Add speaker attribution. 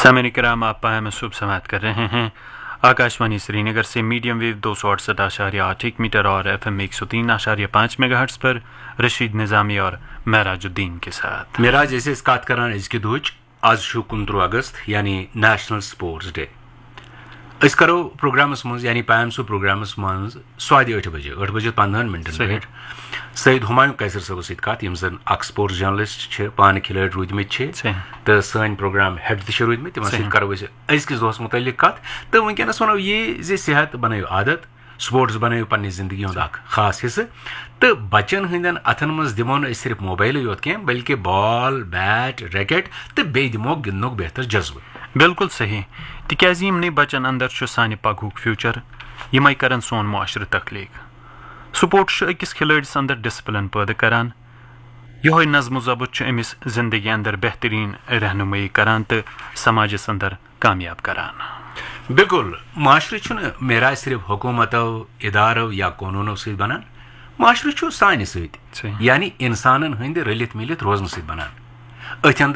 Speaker 1: سامعین کرام، آپ پائے صبح سماعت کر رہے ہیں آکاشوانی سری نگر سے میڈیم ویو 268.8 میٹر اور FM 103.5 میگا ہرٹز پر رشید نظامی اور معراج الدین کے ساتھ.
Speaker 2: معراج ایسے اس کات کران از کی دوچ آج 19 اگست یعنی نیشنل سپورٹس ڈے. اس کرو پروگرامس مز یعنی پائم سو پروگرامس مز 8 بجے 15 منٹن پہ سید ہمایوں قیصر صاحب ست کت یم زن اک سپورٹس جرنلسٹ پانہ کھلٲڑۍ روٗدمٕتۍ تو سن پروگرام ہیڈ تہ روٗدمٕتۍ تمن سۭتۍ کرو أسۍ أزکِس دۄہس متعلق کت تو ونکیٚنس ونو یہ زِ صحت بنٲیِو عادت، سپورٹس بنٲیِو پننہِ زندگی ہُنٛد اکھ خاص حصہٕ تو بچن ہٕنٛدٮ۪ن اتھن منٛز دِمو نہٕ أسۍ صرف موبایلٕے یوت کینٛہہ بلکہ بال، بیٹ، ریکٹ تو بیٚیہِ دِموکھ گِنٛدنُک بہتر جذبہٕ.
Speaker 1: بالکل صحیح، تکیازِ یمنٕے بچن اندر چھُ سانہِ پگہُک فیوچر، یمے کرن سون معاشرٕ تخلیق. سپورٹس چھُ أکِس کھلٲڑِس اندر ڈسپلن پٲدٕ کران، یہوے نظم و ضبط چھُ أمِس زندگی اندر بہترین رہنمٲیی کران تہٕ سماجس اندر کامیاب کران.
Speaker 2: بالکل، معاشرٕ چھُنہٕ معراج صرف حکوٗمتو، ادارو یا قونوٗنو سۭتۍ بنان، معاشرٕ چھُ سانہِ سۭتۍ یعنی انسانن ہٕنٛدِ رٔلِتھ مِلِتھ روزنہٕ سۭتۍ بنان. أتھۍ اندر